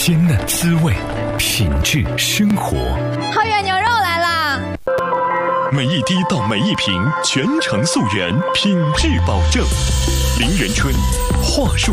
鲜嫩滋味，品质生活。 浩源牛肉来啦！ 每一滴到每一瓶，全程溯源，品质保证。林源春，话术